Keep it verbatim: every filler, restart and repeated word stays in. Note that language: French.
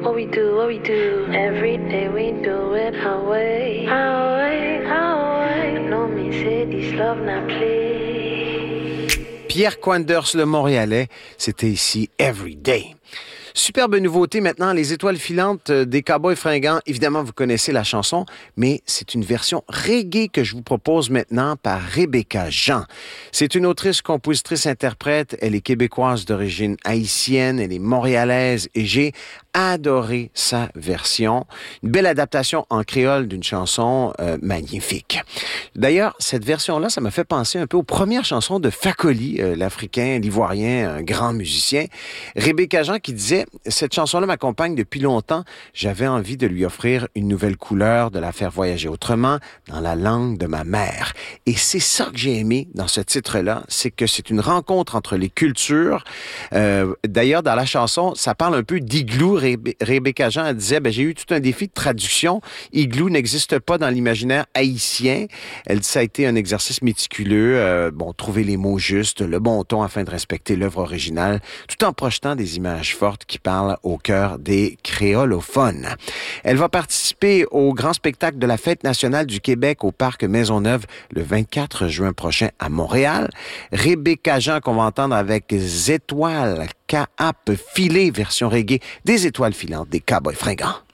what we do, what we do. Every day we do it our way, our way, our way. No me say this love not play. Pierre Quanders, le Montréalais, c'était ici Every Day. Superbe nouveauté maintenant, les étoiles filantes des Cowboys Fringants. Évidemment, vous connaissez la chanson, mais c'est une version reggae que je vous propose maintenant par Rebecca Jean. C'est une autrice, compositrice, interprète. Elle est québécoise d'origine haïtienne, elle est montréalaise et j'ai adoré sa version. Une belle adaptation en créole d'une chanson euh, magnifique. D'ailleurs, cette version-là, ça m'a fait penser un peu aux premières chansons de Fakoli, euh, l'Africain, l'Ivoirien, un grand musicien. Rebecca Jean qui disait « Cette chanson-là m'accompagne depuis longtemps. J'avais envie de lui offrir une nouvelle couleur, de la faire voyager autrement, dans la langue de ma mère. » Et c'est ça que j'ai aimé dans ce titre-là, c'est que c'est une rencontre entre les cultures. Euh, d'ailleurs, dans la chanson, ça parle un peu d'igloo. Rebe- Rebecca Jean elle disait ben, « J'ai eu tout un défi de traduction. Igloo n'existe pas dans l'imaginaire haïtien. » Elle dit ça a été un exercice méticuleux. Euh, bon, trouver les mots justes, le bon ton afin de respecter l'œuvre originale, tout en projetant des images fortes qui parlent au cœur des créolophones. Elle va participer au grand spectacle de la Fête nationale du Québec au Parc Maisonneuve le vingt-quatre juin prochain à Montréal. Rebecca Jean qu'on va entendre avec Étoiles K-A P Filé, version reggae des étoiles filantes des Cowboys Fringants.